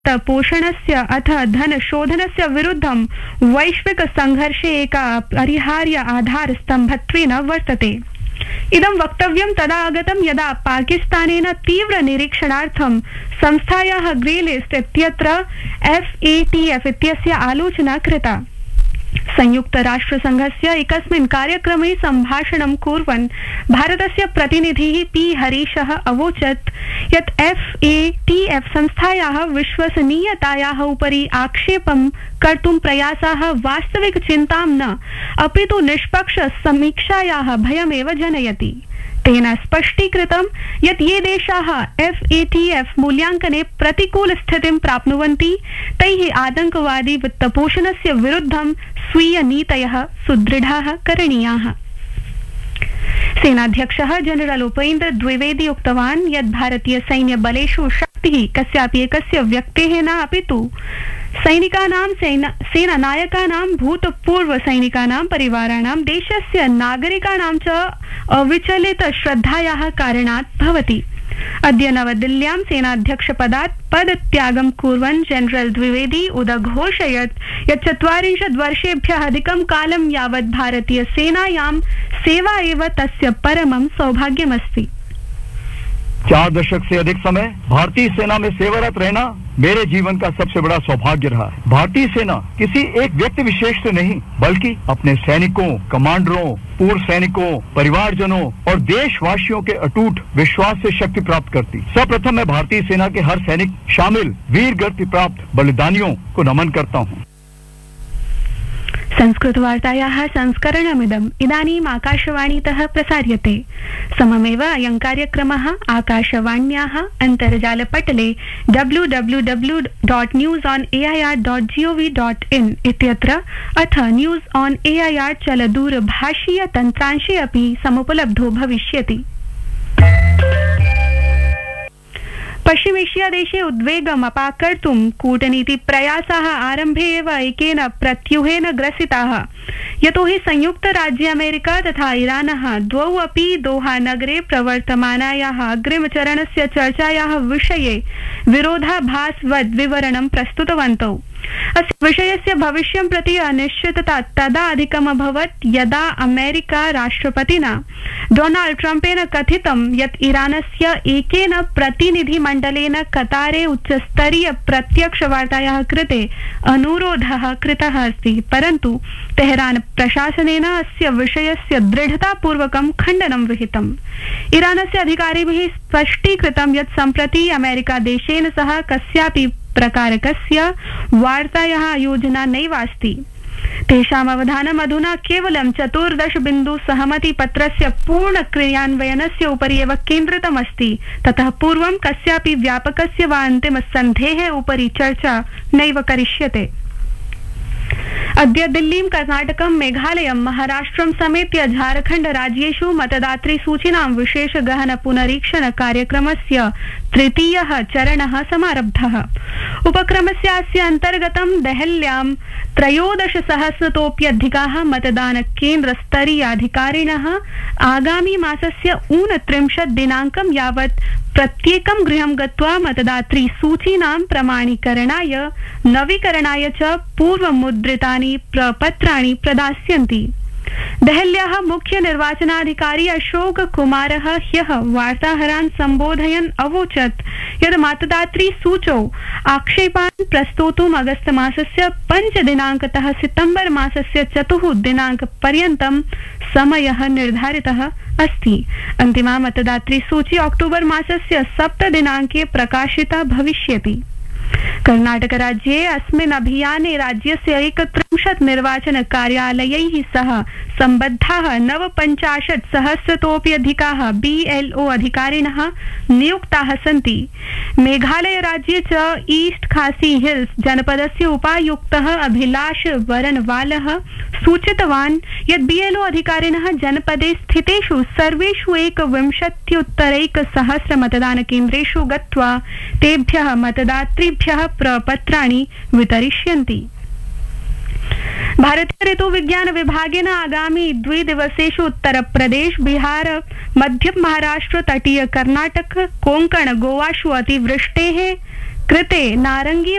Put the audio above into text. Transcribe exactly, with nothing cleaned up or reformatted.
पोषणस्य अथ धनशोधनस्य विरुद्धं वैश्विक संघर्षे एका अपरिहार्य आधारस्तम्भत्वेन वर्तते। इदं वक्तव्यं तदा आगतं यदा पाकिस्तानेन तीव्र निरीक्षणार्थं संस्थायाः ग्रे लिस्ट इत्यत्र एफ ए टी एफ इत्यस्य आलोचना कृता। संयुक्त राष्ट्र संघस्य एकस्मिन् कार्यक्रमे सम्भाषणं कुर्वन् भारतस्य प्रतिनिधिः पी हरीशः अवोचत् यत् एफ ए टी एफ संस्थायाः विश्वसनीयतायाः उपरि आक्षेपं कर्तुं प्रयासाः वास्तविक चिन्तां न अपि तु निष्पक्ष समीक्षायाः भयमेव जनयति। तेन स्पष्टीकृतं यत् ये देशाः एफ ए टी एफ मूल्याङ्कने प्रतिकूल स्थितिं प्राप्नुवन्ति तैः आतंकवादी वित्तपोषणस्य विरुद्धं स्वीय नीतयः सुदृढाः करणीयाः। सेनाध्यक्षः जनरल उपेन्द्र द्विवेदी उक्तवान् यत् भारतीय सैन्य बलेषु शक्तिः कस्यापि एकस्य व्यक्तेः न अपि तु सैनिकानां सेनानायकानां भूतपूर्व सैनिकानां परिवाराणां देशस्य नागरिकाणां च अविचलित श्रद्धायाः कारणात् भवति। अद्य नवदिल्ल्यां सेनाध्यक्षपदात् पदत्यागं कुर्वन् जनरल द्विवेदी उदघोषयत् यत् चत्वारिंशत् वर्षेभ्यः अधिकं कालं यावत् भारतीय सेनायां सेवा एव तस्य परमं सौभाग्यमस्ति। चार दशक से अधिक समय भारतीय सेना में सेवारत रहना मेरे जीवन का सबसे बड़ा सौभाग्य रहा है। भारतीय सेना किसी एक व्यक्ति विशेष से नहीं बल्कि अपने सैनिकों, कमांडरों, पूर्व सैनिकों, परिवारजनों और देशवासियों के अटूट विश्वास से शक्ति प्राप्त करती। सर्वप्रथम मैं भारतीय सेना के हर सैनिक शामिल वीर गति प्राप्त बलिदानियों को नमन करता हूँ। संस्कृत वार्तायाः संस्करणमिदम् इदानीम् आकाशवाणीतः प्रसार्यते। सममेव अयं कार्यक्रमः आकाशवाण्याः अन्तर्जालपटले W W W dot news on A I R dot G O V dot in इत्यत्र अथ news on A I R चलदूरभाषीय तन्त्रांशे अपि समुपलब्धो भविष्यति। पश्चिमेशिया देशे उद्वेगम् अपाकर्तुं कूटनीति प्रयासाः आरम्भे एव एकेन प्रत्यूहेन ग्रसिताः। यतोहि संयुक्त राज्य अमेरिका तथा इरानः द्वौ अपि दोहा नगरे प्रवर्तमानायाः अग्रिमचरणस्य चर्चायाः विषये विरोधाभासवद् विवरणं प्रस्तुतवन्तौ। अस्य विषयस्य भविष्यं प्रति अनिश्चितता तदा अधिकम् अभवत् यदा अमेरिका राष्ट्रपतिना डोनाल्ड ट्रम्पेन कथितं यत् इरानस्य एकेन प्रतिनिधिमण्डलेन कतारे उच्चस्तरीय प्रत्यक्षवार्तायाः कृते अनुरोधः कृतः अस्ति, परन्तु तेहरान प्रशासनेन अस्य विषयस्य दृढतापूर्वकं खण्डनं विहितम्। इरानस्य अधिकारिभिः स्पष्टीकृतं यत् सम्प्रति अमेरिका देशेन सह कस्यापि प्रकारकस्य वार्तायाः योजना नैवास्ति। तेषाम् अवधानम् अधुना केवलं चतुर्दश बिन्दु सहमति पत्रस्य पूर्ण क्रियान्वयनस्य उपरि एव केन्द्रितमस्ति। ततः पूर्वं कस्यापि व्यापकस्य वा अन्तिम सन्धेः उपरि चर्चा नैव करिष्यते। अद्य दिल्लीं, कर्णाटकं, मेघालयं, महाराष्ट्रं समेत्य झारखण्ड राज्येषु मतदातृ सूचीनां विशेष गहन पुनरीक्षण कार्यक्रमस्य तृतीयः चरणः समारब्धः। उपक्रमस्यास्य अन्तर्गतं देहल्यां त्रयोदश सहस्रतोप्यधिकाः मतदान केन्द्र स्तरीयाधिकारिणः आगामी मासस्य ऊनत्रिंशत् दिनाङ्कं यावत् प्रत्येकं गृहं गत्वा मतदातृ सूचीनां प्रमाणीकरणाय, नवीकरणाय च पूर्वमुद्रितानि प्रपत्राणि प्रदास्यन्ति। देहल्याः मुख्य निर्वाचनाधिकारी अशोक कुमारः ह्यः वार्ताहरान् सम्बोधयन् अवोचत् यत् मतदातृ सूचौ आक्षेपान् प्रस्तोतुम् अगस्त मासस्य पञ्च दिनाङ्कतः सितम्बर मासस्य चतुः दिनाङ्क पर्यन्तं समयः निर्धारितः अस्ति। अन्तिमा मतदातृ सूची अक्टोबर मासस्य सप्त दिनाङ्के प्रकाशिता भविष्यति। कर्णाटक राज्ये अस्मिन् अभियाने राज्यस्य एकत्रिंशत् निर्वाचन कार्यालयैः सह सम्बद्धाः नवपञ्चाशत् सहस्रतोऽपि अधिकाः बी एल ओ अधिकारिणः नियुक्ताः सन्ति। मेघालय राज्ये च ईस्ट खासी हिल्स जनपदस्य उपायुक्तः अभिलाष वरनवालः सूचितवान् यत् बी एल ओ अधिकारिणः जनपदे स्थितेषु सर्वेषु एकविंशत्युत्तरैकसहस्र मतदान केन्द्रेषु गत्वा तेभ्यः मतदातृभ्यः प्रपत्राणि वितरिष्यन्ति। भारतीय ऋतु विज्ञान विभागेन आगामी द्विदिवसेषु उत्तर प्रदेश, बिहार, मध्य महाराष्ट्र, तटीय कर्नाटक, कोंकण, गोवाषु अतिवृष्टेः कृते नारंगी